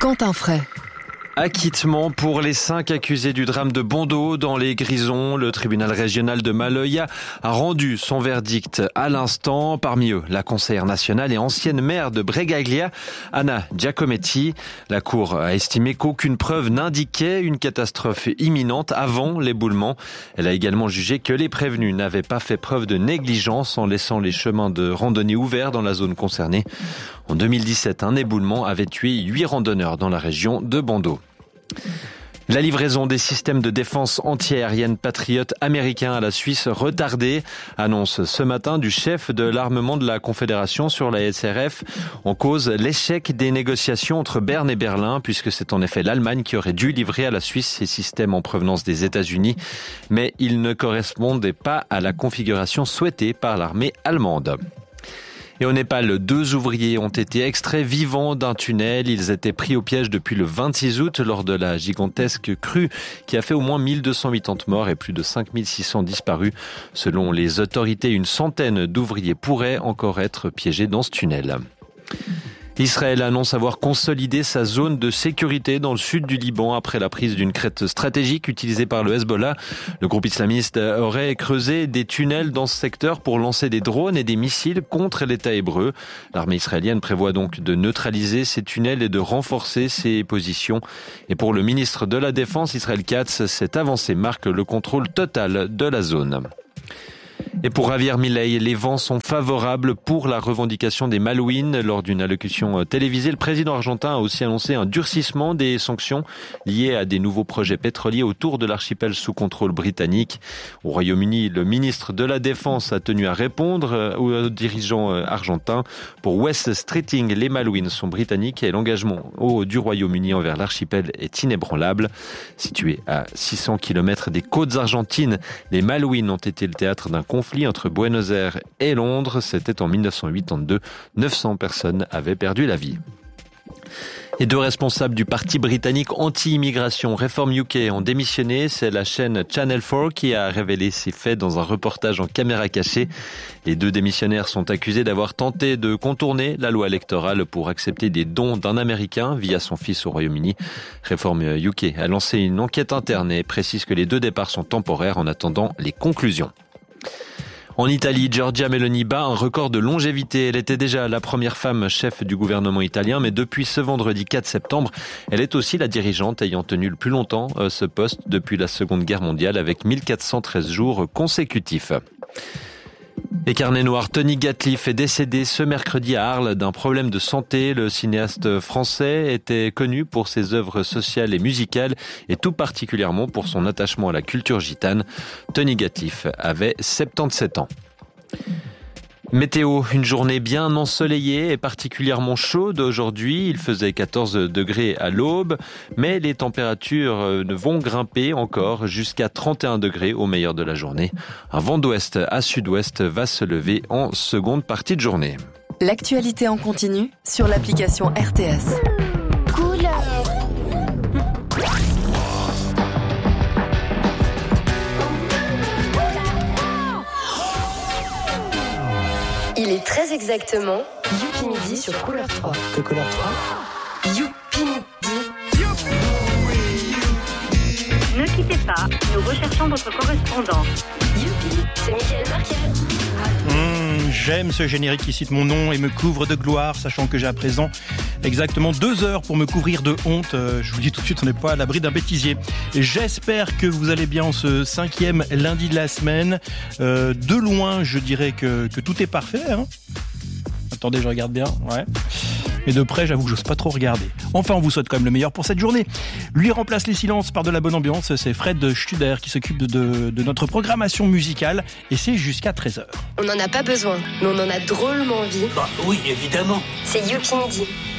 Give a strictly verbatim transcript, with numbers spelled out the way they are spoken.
Quentin Fray. Acquittement pour les cinq accusés du drame de Bondos dans les Grisons. Le tribunal régional de Maloya a rendu son verdict à l'instant. Parmi eux, la conseillère nationale et ancienne maire de Bregaglia, Anna Giacometti. La cour a estimé qu'aucune preuve n'indiquait une catastrophe imminente avant l'éboulement. Elle a également jugé que les prévenus n'avaient pas fait preuve de négligence en laissant les chemins de randonnée ouverts dans la zone concernée. En deux mille dix-sept, un éboulement avait tué huit randonneurs dans la région de Bondos. La livraison des systèmes de défense antiaérienne Patriot américains à la Suisse retardée, annonce ce matin du chef de l'armement de la Confédération sur la S R F. En cause, l'échec des négociations entre Berne et Berlin, puisque c'est en effet l'Allemagne qui aurait dû livrer à la Suisse ces systèmes en provenance des États-Unis. Mais ils ne correspondaient pas à la configuration souhaitée par l'armée allemande. Et au Népal, deux ouvriers ont été extraits vivants d'un tunnel. Ils étaient pris au piège depuis le vingt-six août lors de la gigantesque crue qui a fait au moins mille deux cent quatre-vingts morts et plus de cinq mille six cents disparus. Selon les autorités, une centaine d'ouvriers pourraient encore être piégés dans ce tunnel. Israël annonce avoir consolidé sa zone de sécurité dans le sud du Liban après la prise d'une crête stratégique utilisée par le Hezbollah. Le groupe islamiste aurait creusé des tunnels dans ce secteur pour lancer des drones et des missiles contre l'État hébreu. L'armée israélienne prévoit donc de neutraliser ces tunnels et de renforcer ses positions. Et pour le ministre de la Défense, Israël Katz, cette avancée marque le contrôle total de la zone. Et pour Javier Milei, les vents sont favorables pour la revendication des Malouines. Lors d'une allocution télévisée, le président argentin a aussi annoncé un durcissement des sanctions liées à des nouveaux projets pétroliers autour de l'archipel sous contrôle britannique. Au Royaume-Uni, le ministre de la Défense a tenu à répondre aux dirigeants argentins. Pour West Streeting, les Malouines sont britanniques et l'engagement du Royaume-Uni envers l'archipel est inébranlable. Situé à six cents kilomètres des côtes argentines, les Malouines ont été le théâtre d'un conflit entre Buenos Aires et Londres. C'était en mille neuf cent quatre-vingt-deux. neuf cents personnes avaient perdu la vie. Et deux responsables du parti britannique anti-immigration Reform U K ont démissionné. C'est la chaîne Channel quatre qui a révélé ces faits dans un reportage en caméra cachée. Les deux démissionnaires sont accusés d'avoir tenté de contourner la loi électorale pour accepter des dons d'un Américain via son fils au Royaume-Uni. Reform U K a lancé une enquête interne et précise que les deux départs sont temporaires en attendant les conclusions. En Italie, Giorgia Meloni bat un record de longévité. Elle était déjà la première femme chef du gouvernement italien, mais depuis ce vendredi quatre septembre, elle est aussi la dirigeante ayant tenu le plus longtemps ce poste depuis la Seconde Guerre mondiale avec mille quatre cent treize jours consécutifs. Et carnet noir, Tony Gatliff est décédé ce mercredi à Arles d'un problème de santé. Le cinéaste français était connu pour ses œuvres sociales et musicales et tout particulièrement pour son attachement à la culture gitane. Tony Gatliff avait soixante-dix-sept ans. Météo, une journée bien ensoleillée et particulièrement chaude aujourd'hui. Il faisait quatorze degrés à l'aube, mais les températures vont grimper encore jusqu'à trente et un degrés au meilleur de la journée. Un vent d'ouest à sud-ouest va se lever en seconde partie de journée. L'actualité en continu sur l'application R T S. Il est très exactement Youpi Midi sur Couleur trois. Que Couleur trois? Youpi Midi. Ne quittez pas, nous recherchons votre correspondant. Youpi, c'est Mickaël Markel. Mmh, j'aime ce générique qui cite mon nom et me couvre de gloire, sachant que j'ai à présent exactement deux heures pour me couvrir de honte. Euh, je vous dis tout de suite, on n'est pas à l'abri d'un bêtisier. Et j'espère que vous allez bien en ce cinquième lundi de la semaine. Euh, de loin, je dirais que, que tout est parfait. Hein. Attendez, je regarde bien. Ouais. Et de près, j'avoue que j'ose pas trop regarder. Enfin, on vous souhaite quand même le meilleur pour cette journée. Lui remplace les silences par de la bonne ambiance. C'est Fred Studer qui s'occupe de, de, de notre programmation musicale. Et c'est jusqu'à treize heures. On n'en a pas besoin, mais on en a drôlement envie. Bah oui, évidemment. C'est Youpi Midi.